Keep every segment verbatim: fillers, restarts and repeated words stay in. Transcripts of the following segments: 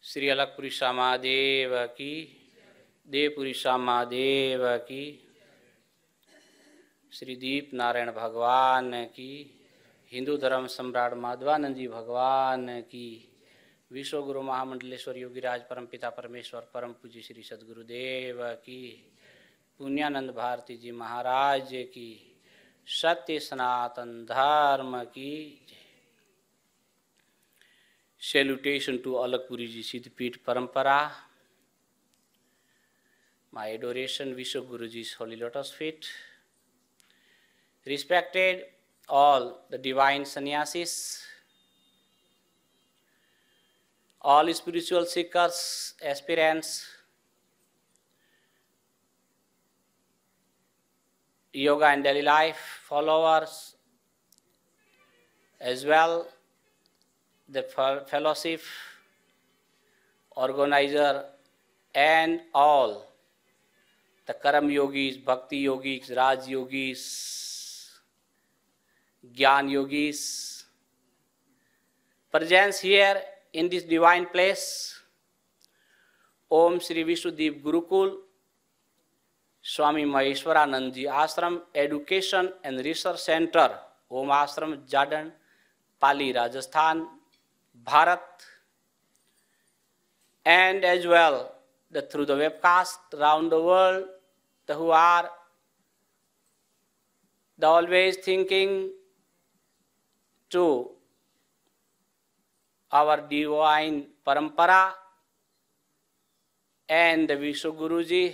श्री अलगपुरी श्यामादेव की, देवपुरी श्यामादेव की, श्री दीप नारायण भगवान की, हिंदू धर्म सम्राट माधवानंद जी भगवान की, विश्व गुरु महामंडलेश्वर योगीराज परम पिता परमेश्वर परम पूज्य श्री सद्गुरुदेव की, पुण्यानंद भारती जी महाराज की, सत्य सनातन धर्म की। Salutation to Alakpuri ji Siddhpit Parampara. My adoration Vishwa Guruji's holy lotus feet. Respected all the divine sannyasis, all spiritual seekers, aspirants, yoga and daily life followers, as well the fellowship organizer and all the Karam yogis, Bhakti yogis, Raj yogis, Gyan yogis, presence here in this divine place. Om Shri Vishnudeep Gurukul, Swami Maheshwaranand Ji Ashram Education and Research Center, Om Ashram Jadon, Pali, Rajasthan, Bharat, and as well the, through the webcast around the world, the who are the always thinking to our divine parampara and the Vishwa Guruji,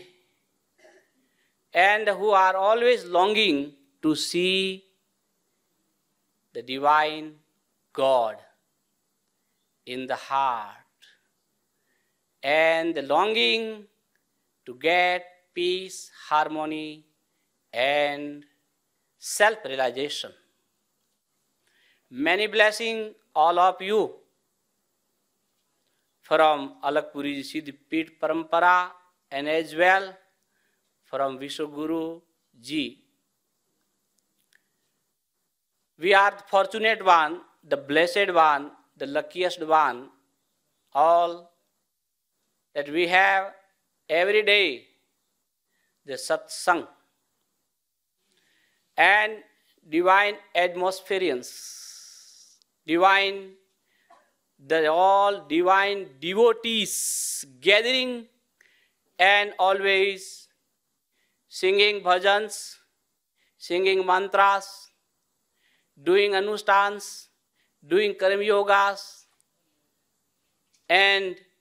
and who are always longing to see the divine God in the heart, and the longing to get peace, harmony, and self-realization. Many blessings all of you from Alakpuri Siddhpit Parampara and as well from Vishwa Guru Ji. We are the fortunate one, the blessed one, the luckiest one, all that we have every day the satsang and divine atmosphereans, divine, the all divine devotees gathering and always singing bhajans, singing mantras, doing anushtans, doing karma yogas, and